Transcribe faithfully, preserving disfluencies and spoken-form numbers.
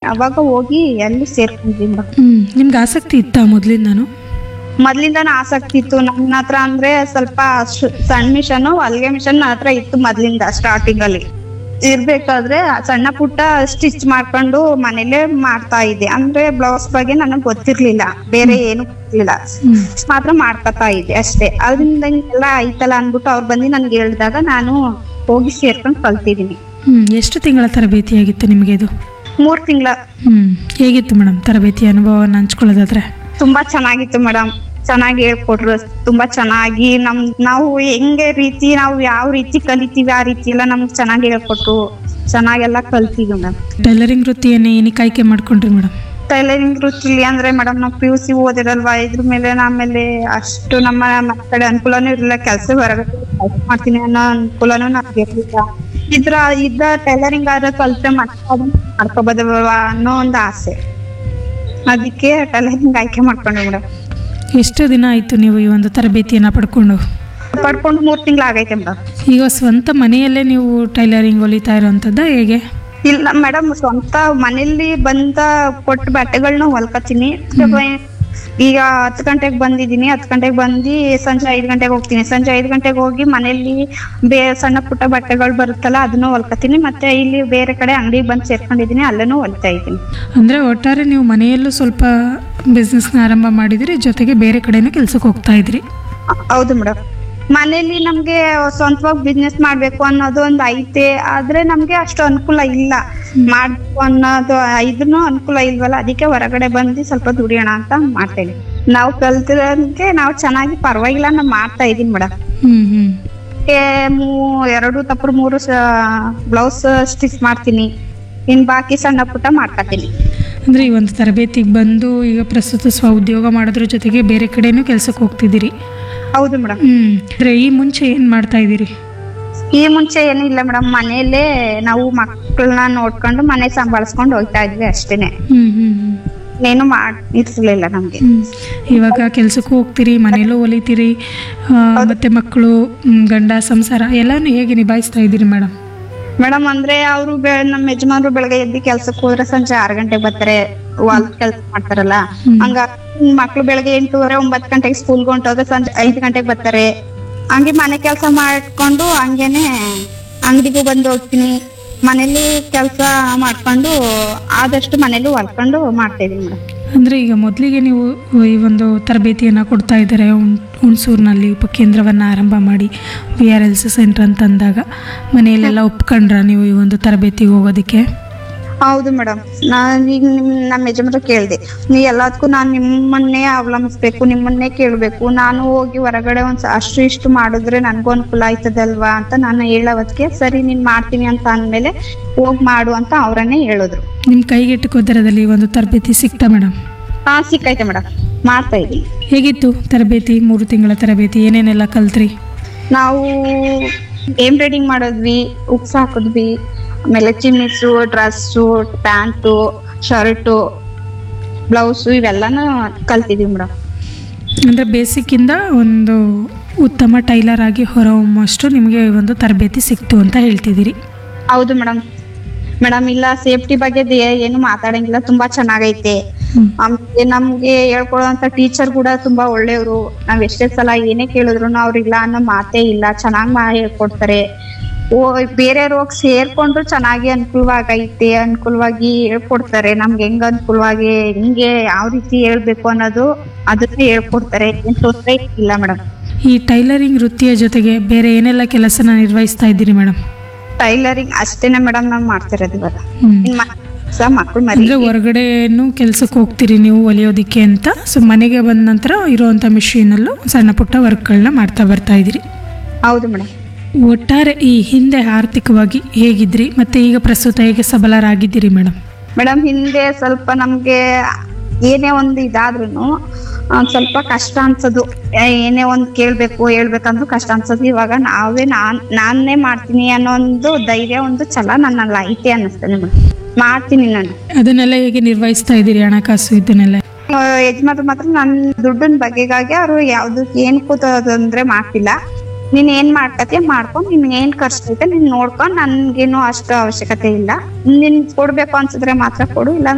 ಅವಾಗ ಹೋಗಿ ಅಲ್ಲಿ ಸೇರ್ಕೊಂಡ್ವಿ ಮೇಡಮ್. ಹ್ಮ್ ನಿಮ್ಗೆ ಆಸಕ್ತಿ ಇತ್ತಾ ಮೊದ್ಲಿಂದಾನು? ಮೊದ್ಲಿಂದಾನು ಆಸಕ್ತಿ ಇತ್ತು ನನ್ನ ಹತ್ರ. ಅಂದ್ರೆ ಸ್ವಲ್ಪ ಶ್- ಸಣ್ಣ ಮಿಷನ್ ಹೊಲ್ಗೆ ಮಿಷನ್ ನನ್ನ ಹತ್ರ ಇತ್ತು ಮೊದ್ಲಿಂದ. ಸ್ಟಾರ್ಟಿಂಗ್ ಅಲ್ಲಿ ಇರ್ಬೇಕಾದ್ರೆ ಸಣ್ಣ ಪುಟ್ಟ ಸ್ಟಿಚ್ ಮಾಡ್ಕೊಂಡು ಮನೇಲೆ ಮಾಡ್ತಾ ಇದ್ದೆ. ಅಂದ್ರೆ ಬ್ಲೌಸ್ ಬಗ್ಗೆ ನನಗ್ ಗೊತ್ತಿರ್ಲಿಲ್ಲ, ಬೇರೆ ಏನು ಗೊತ್ತಿರ್ಲಿಲ್ಲ, ಹ್ಮ್ ಮಾತ್ರ ಮಾಡ್ಕೊತಾ ಇದ್ದೆ ಅಷ್ಟೇ. ಅದರಿಂದ ಎಲ್ಲ ಐತಲ್ಲ ಅನ್ಬಿಟ್ಟು ಅವ್ರು ಬಂದು ನನ್ಗೆ ಹೇಳಿದಾಗ ನಾನು ಹೋಗಿ ಸೇರ್ಕೊಂಡು ಕಲ್ತಿದೀನಿ. ಹ್ಮ್ ಎಷ್ಟು ತಿಂಗಳ ತರಬೇತಿ ಆಗಿತ್ತು ನಿಮಗೆ ಇದು? ಮೂರ್ ತಿಂಗಳ. ಹ್ಮ್ ಹೇಗಿತ್ತು ಮೇಡಮ್ ತರಬೇತಿ ಅನುಭವನ ಹಂಚ್ಕೊಳ್ಳೋದಾದ್ರೆ? ತುಂಬಾ ಚೆನ್ನಾಗಿತ್ತು ಮೇಡಮ್. ಚೆನ್ನಾಗಿ ಹೇಳ್ಕೊಟ್ರು, ತುಂಬಾ ಚೆನ್ನಾಗಿ ನಮ್ ನಾವು ಹೆಂಗೆ ರೀತಿ ನಾವು ಯಾವ ರೀತಿ ಕಲಿತೀವಿ ಆ ರೀತಿ ಎಲ್ಲ ನಮ್ಗೆ ಚೆನ್ನಾಗಿ ಹೇಳ್ಕೊಟ್ರು. ಚೆನ್ನಾಗೆಲ್ಲ ಕಲ್ತಿದ್ವಿ ಮೇಡಮ್. ಟೈಲರಿಂಗ್ ವೃತ್ತಿಯನ್ನೇ ಏನಕ್ಕೆ ಆಯ್ಕೆ ಮಾಡ್ಕೊಂಡ್ರಿ ಮೇಡಮ್? ಟೈಲರಿಂಗ್ ವೃತ್ತಿಲಿ ಅಂದ್ರೆ ಮೇಡಮ್ ನಾವು ಪಿ ಯು ಸಿ ಓದಿರಲ್ವಾ, ಇದ್ರ ಮೇಲೆ ಆಮೇಲೆ ಅಷ್ಟು ನಮ್ಮ ಮನೆ ಕಡೆ ಅನುಕೂಲನೂ ಇರಲಿಲ್ಲ. ಕೆಲಸ ಹೊರಗಡೆ ಕೆಲ್ಸ ಮಾಡ್ತೀನಿ ಅನ್ನೋ ಅನುಕೂಲನೂ ನಮ್ಗೆ ಇರ್ಲಿಲ್ಲ. ಇದ್ರ ಇದ್ದ ಟೈಲರಿಂಗ್ ಆದ್ರೆ ಕಲ್ತೆ ಮಾಡ್ಕೋಬೋದಲ್ವಾ ಅನ್ನೋ ಒಂದು ಆಸೆ. ಅದಕ್ಕೆ ಟೈಲರಿಂಗ್ ಆಯ್ಕೆ ಮಾಡ್ಕೊಂಡೆ ಮೇಡಮ್. ಎಷ್ಟು ದಿನ ಆಯ್ತು ನೀವು ಈ ಒಂದು ತರಬೇತಿಯನ್ನ ಪಡ್ಕೊಂಡು? ಪಡ್ಕೊಂಡು ಮೂರ್ ತಿಂಗಳು ಆಗೈತೆ ಮೇಡಮ್. ಈಗ ಸ್ವಂತ ಮನೆಯಲ್ಲೇ ನೀವು ಟೈಲರಿಂಗ್ ಹೊಲಿತಾ ಇರೋಂಥದ್ದ ಹೇಗೆ? ಇಲ್ಲ ಮೇಡಮ್, ಸ್ವಂತ ಮನೇಲಿ ಬಂದ ಕೊಟ್ಟ ಬಟ್ಟೆಗಳನ್ನ ಹೊಲ್ಕತೀನಿ. ಈಗ ಹತ್ತು ಗಂಟೆಗೆ ಬಂದಿದ್ದೀನಿ, ಹತ್ತು ಗಂಟೆಗೆ ಬಂದು ಸಂಜೆ ಐದು ಗಂಟೆಗೆ ಹೋಗ್ತೀನಿ. ಸಂಜೆ ಐದು ಗಂಟೆಗೆ ಹೋಗಿ ಮನೇಲಿ ಬೇ ಸಣ್ಣ ಪುಟ್ಟ ಬಟ್ಟೆಗಳು ಬರುತ್ತಲ್ಲ ಅದನ್ನು ಹೊಲ್ಕತೀನಿ. ಮತ್ತೆ ಇಲ್ಲಿ ಬೇರೆ ಕಡೆ ಅಂಗಡಿಗೆ ಬಂದು ಸೇರ್ಕೊಂಡಿದ್ದೀನಿ, ಅಲ್ಲೂ ಹೊಲಿತಾ ಇದ್ದೀನಿ. ಅಂದರೆ ಒಟ್ಟಾರೆ ನೀವು ಮನೆಯಲ್ಲೂ ಸ್ವಲ್ಪ ಬಿಸ್ನೆಸ್ನ ಆರಂಭ ಮಾಡಿದಿರಿ, ಜೊತೆಗೆ ಬೇರೆ ಕಡೆನೂ ಕೆಲ್ಸಕ್ಕೆ ಹೋಗ್ತಾ ಇದ್ರಿ. ಹೌದು ಮೇಡಮ್. ಮನೇಲಿ ನಮ್ಗೆ ಸ್ವಂತವಾಗಿ ಬಿಸ್ನೆಸ್ ಮಾಡ್ಬೇಕು ಅನ್ನೋದು ಒಂದು ಐತೆ, ಆದ್ರೆ ನಮ್ಗೆ ಅಷ್ಟು ಅನುಕೂಲ ಇಲ್ಲ. ಮಾಡ್ಬೇಕು ಅನ್ನೋದು ಇದನ್ನು ಅನುಕೂಲ ಇಲ್ವಲ್ಲ, ಅದಕ್ಕೆ ಹೊರಗಡೆ ಬಂದು ಸ್ವಲ್ಪ ದುಡಿಯೋಣ ಅಂತ ಮಾಡ್ತಾ ಇದೀವಿ. ನಾವು ಕಲ್ತಿರೋದಕ್ಕೆ ನಾವು ಚೆನ್ನಾಗಿ ಪರವಾಗಿಲ್ಲ ನಾವು ಮಾಡ್ತಾ ಇದೀನಿ ಮೇಡಮ್. ಹ್ಮ್ ಹ್ಮ್ ಎರಡು ತಪ್ಪರು ಮೂರು ಬ್ಲೌಸ್ ಸ್ಟಿಚ್ ಮಾಡ್ತೀನಿ, ಇನ್ ಬಾಕಿ ಸಣ್ಣ ಪುಟ್ಟ ಮಾಡ್ಕೊತೀನಿ. ಅಂದರೆ ಈ ಒಂದು ತರಬೇತಿಗೆ ಬಂದು ಈಗ ಪ್ರಸ್ತುತ ಸ್ವ ಉದ್ಯೋಗ ಮಾಡೋದ್ರ ಜೊತೆಗೆ ಬೇರೆ ಕಡೆನೂ ಕೆಲ್ಸಕ್ಕೆ ಹೋಗ್ತಿದ್ದೀರಿ. ಹೌದು ಮೇಡಮ್. ಹ್ಮ್ ಅಂದರೆ ಈ ಮುಂಚೆ ಏನು ಮಾಡ್ತಾ ಇದ್ದೀರಿ? ಈ ಮುಂಚೆ ಏನಿಲ್ಲ ಮೇಡಮ್, ಮನೇಲೆ ನಾವು ಮಕ್ಕಳನ್ನ ನೋಡ್ಕೊಂಡು ಮನೆ ಸಂಭಾಳಿಸ್ಕೊಂಡು ಹೋಗ್ತಾ ಇದ್ವಿ ಅಷ್ಟೇನೆ. ಹ್ಮ್ ಹ್ಮ್ ಹ್ಮ್ ಏನು ಮಾಡಿರ್ಲಿಲ್ಲ ನಮ್ಗೆ. ಹ್ಮ್. ಇವಾಗ ಕೆಲ್ಸಕ್ಕೂ ಹೋಗ್ತೀರಿ, ಮನೇಲೂ ಹೊಲಿತೀರಿ, ಆ, ಮತ್ತೆ ಮಕ್ಕಳು, ಹ್ಮ್, ಗಂಡ, ಸಂಸಾರ ಎಲ್ಲಾನು ಹೇಗೆ ನಿಭಾಯಿಸ್ತಾ ಇದ್ದೀರಿ ಮೇಡಮ್? ಮೇಡಮ್ ಅಂದ್ರೆ ಅವರು ನಮ್ಮ ಯಜಮಾನ್ರು ಬೆಳಗ್ಗೆ ಎದ್ದು ಕೆಲ್ಸಕ್ಕೆ ಹೋದ್ರೆ ಸಂಜೆ ಆರು ಗಂಟೆಗೆ ಬರ್ತಾರೆ, ಹೊಲ ಕೆಲ್ಸ ಮಾಡ್ತಾರಲ್ಲ. ಹಂಗ ಮಕ್ಳು ಬೆಳಗ್ಗೆ ಎಂಟೂವರೆ ಒಂಬತ್ತು ಗಂಟೆಗೆ ಸ್ಕೂಲ್ಗೆ ಹೊಂಟೋದ್ರೆ ಸಂಜೆ ಐದು ಗಂಟೆಗೆ ಬರ್ತಾರೆ. ಹಂಗೆ ಮನೆ ಕೆಲಸ ಮಾಡ್ಕೊಂಡು ಹಂಗೇನೆ ಅಂಗಡಿಗೂ ಬಂದು ಹೋಗ್ತೀನಿ. ಮನೇಲಿ ಕೆಲಸ ಮಾಡ್ಕೊಂಡು ಆದಷ್ಟು ಮನೇಲಿ ಹೊಲ್ಕೊಂಡು ಮಾಡ್ತಾ ಇದೀನಿ ಮೇಡಮ್. ಅಂದರೆ ಈಗ ಮೊದಲಿಗೆ ನೀವು ಈ ಒಂದು ತರಬೇತಿಯನ್ನು ಕೊಡ್ತಾ ಇದ್ದಾರೆ ಹುಣಸೂರಿನಲ್ಲಿ ಉಪಕೇಂದ್ರವನ್ನು ಆರಂಭ ಮಾಡಿ we are L C centre ಅಂತ ಅಂದಾಗ ಮನೆಯಲ್ಲೆಲ್ಲ ಒಪ್ಕೊಂಡ್ರ ನೀವು ಈ ಒಂದು ತರಬೇತಿಗೆ ಹೋಗೋದಕ್ಕೆ? ಹೌದು ಮೇಡಮ್. ನಾನ್ ಈಗ ನಿಮ್ ನಮ್ಮ ಯಜಮಾನ್ರು ಕೇಳ್ದೆ, ನೀ ಎಲ್ಲದಕ್ಕೂ ನಾನ್ ನಿಮ್ಮನ್ನೇ ಅವಲಂಬಿಸ್ಬೇಕು, ನಿಮ್ಮನ್ನೇ ಕೇಳ್ಬೇಕು, ನಾನು ಹೋಗಿ ಹೊರಗಡೆ ಒಂದ್ ಅಷ್ಟು ಇಷ್ಟು ಮಾಡಿದ್ರೆ ನನ್ಗೂ ಅನುಕೂಲ ಆಯ್ತದಲ್ವಾ ಅಂತ ನಾನು ಹೇಳೋದಕ್ಕೆ ಸರಿ ನೀನ್ ಮಾಡ್ತೀನಿ ಅಂತ ಅಂದ್ಮೇಲೆ ಹೋಗ್ ಮಾಡು ಅಂತ ಅವ್ರನ್ನೇ ಹೇಳಿದ್ರು. ನಿಮ್ಮ ಕೈಗೆಟುಕೋ ದರದಲ್ಲಿ ಒಂದು ತರಬೇತಿ ಸಿಕ್ತಾ ಮೇಡಮ್? ಹಾ ಸಿಕ್ಕೈತೆ ಮೇಡಮ್, ಮಾಡ್ತಾ ಇದೀನಿ. ಹೇಗಿತ್ತು ತರಬೇತಿ? ಮೂರು ತಿಂಗಳ ತರಬೇತಿ ಏನೇನೆಲ್ಲ ಕಲ್ತ್ರಿ? ನಾವು ಎಂಬ್ರಾಯ್ಡಿಂಗ್ ಮಾಡಿದ್ವಿ, ಉಕ್ಸ್ ಹಾಕಿದ್ವಿ, ಆಮೇಲೆ ಚಿಮ್ಮಿಸು, ಡ್ರೆಸ್ಸು, ಪ್ಯಾಂಟು, ಶರ್ಟು, ಬ್ಲೌಸು ಇವೆಲ್ಲನೂ ಕಲ್ತಿದೀವಿ ಮೇಡಮ್. ಅಂದರೆ ಬೇಸಿಕ್ಕಿಂದ ಒಂದು ಉತ್ತಮ ಟೈಲರ್ ಆಗಿ ಹೊರಹೊಮ್ಮಷ್ಟು ನಿಮಗೆ ಒಂದು ತರಬೇತಿ ಸಿಕ್ತು ಅಂತ ಹೇಳ್ತಿದ್ದೀರಿ. ಹೌದು ಮೇಡಮ್. ಮೇಡಮ್ ಇಲ್ಲ, ಸೇಫ್ಟಿ ಬಗ್ಗೆ ಏನು ಮಾತಾಡಂಗಿಲ್ಲ, ತುಂಬಾ ಚೆನ್ನಾಗೈತೆ. ಆಮೇಲೆ ನಮ್ಗೆ ಹೇಳ್ಕೊಡುವಂತ ಟೀಚರ್ ಕೂಡ ತುಂಬಾ ಒಳ್ಳೆಯವರು. ನಾವ್ ಎಷ್ಟೇ ಸಲ ಏನೇ ಕೇಳಿದ್ರು ಅವ್ರಿಲ್ಲ ಅನ್ನೋ ಮಾತೇ ಇಲ್ಲ, ಚೆನ್ನಾಗ್ ಮಾ ಹೇಳ್ಕೊಡ್ತಾರೆ. ಓ ಬೇರೆಯವ್ರು ಹೋಗಿ ಸೇರ್ಕೊಂಡ್ರು ಚೆನ್ನಾಗಿ ಅನುಕೂಲವಾಗೈತೆ, ಅನುಕೂಲವಾಗಿ ಹೇಳ್ಕೊಡ್ತಾರೆ. ನಮ್ಗೆ ಹೆಂಗ್ ಅನುಕೂಲವಾಗಿ ಹೆಂಗೆ ಯಾವ ರೀತಿ ಹೇಳ್ಬೇಕು ಅನ್ನೋದು ಅದನ್ನೇ ಹೇಳ್ಕೊಡ್ತಾರೆ. ಏನ್ ತೊಂದ್ರೆ ಇಲ್ಲ ಮೇಡಮ್. ಈ ಟೈಲರಿಂಗ್ ವೃತ್ತಿಯ ಜೊತೆಗೆ ಬೇರೆ ಏನೆಲ್ಲ ಕೆಲಸನ ನಿರ್ವಹಿಸ್ತಾ ಇದ್ದೀರಿ ಮೇಡಮ್? ಟೈಲರಿಂಗ್ ಅಷ್ಟೇನೆ ಮೇಡಮ್ ನಾವ್ ಮಾಡ್ತಿರೋದು ಇವಾಗ. ಮಕ್ಕಳು ಮರಿ ಅಂದ್ರೆ ಹೊರಗಡೆನು ಕೆಲ್ಸಕ್ಕೆ ಹೋಗ್ತೀರಿ ನೀವು ಹೊಲಿಯೋದಿಕ್ಕೆ ಅಂತ, ಸೊ ಮನೆಗೆ ಬಂದ ನಂತರ ಇರುವಂತ ಮಿಷಿನಲ್ಲೂ ಸಣ್ಣ ಪುಟ್ಟ ವರ್ಕ್ಗಳನ್ನ ಮಾಡ್ತಾ ಬರ್ತಾ ಇದ್ದೀರಿ. ಹೌದು ಮೇಡಮ್. ಒಟ್ಟಾರೆ ಈ ಹಿಂದೆ ಆರ್ಥಿಕವಾಗಿ ಹೇಗಿದ್ರಿ ಮತ್ತೆ ಈಗ ಪ್ರಸ್ತುತ ಹೇಗೆ ಸಬಲರಾಗಿದ್ದೀರಿ ಮೇಡಮ್? ಮೇಡಮ್ ಹಿಂದೆ ಸ್ವಲ್ಪ ನಮ್ಗೆ ಏನೇ ಒಂದು ಇದಾದ್ರೂ ಸ್ವಲ್ಪ ಕಷ್ಟ ಅನ್ಸೋದು, ಏನೇ ಒಂದ್ ಕೇಳ್ಬೇಕು ಹೇಳ್ಬೇಕಂದ್ರೂ ಕಷ್ಟ ಅನ್ಸೋದು. ಇವಾಗ ನಾವೇ ನಾನ್ ನಾನೇ ಮಾಡ್ತೀನಿ ಅನ್ನೋ ಒಂದು ಧೈರ್ಯ, ಒಂದು ಛಲ ನನ್ನಲ್ಲಿ ಐತೆ ಅನ್ನಿಸ್ತದೆ ಮೇಡಮ್. ಮಾಡ್ತೀನಿ ನಾನು. ಅದನ್ನೆಲ್ಲ ಹೇಗೆ ನಿರ್ವಹಿಸ್ತಾ ಇದ್ದೀರಿ ಹಣಕಾಸು ಇದನ್ನೆಲ್ಲ? ಯಜಮಾನ್ರು ಮಾತ್ರ ನನ್ನ ದುಡ್ಡಿನ ಬಗೆಗಾಗಿ ಅವರು ಯಾವ್ದು ಏನ್ ಕೂತಂದ್ರೆ ಮಾಡ್ತಿಲ್ಲ. ನೀನ್ ಏನ್ ಮಾಡ್ಕತಿಯ ಮಾಡ್ಕೊಂಡ್ ನಿನ್ ಏನ್ ಖರ್ಚೈತೆ ನೀನ್ ನೋಡ್ಕೊಂಡ್, ನನ್ಗೇನು ಅಷ್ಟು ಅವಶ್ಯಕತೆ ಇಲ್ಲ, ನಿನ್ ಕೊಡ್ಬೇಕು ಅನ್ಸಿದ್ರೆ ಮಾತ್ರ ಕೊಡು, ಇಲ್ಲ